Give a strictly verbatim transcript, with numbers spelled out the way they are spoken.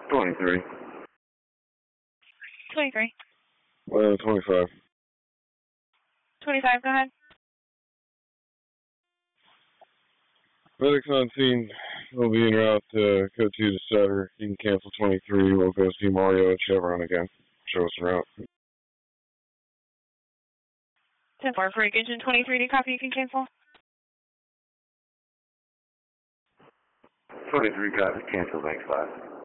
twenty-three. twenty-three. Uh, twenty-five. twenty-five, go ahead. Medics on scene will be en route to code two to Sutter. You can cancel twenty-three. We'll go see Mario at Chevron again. Show us around. ten four for Agent twenty-three, do you copy? You can cancel. twenty-three, copy. Cancel, thanks, five.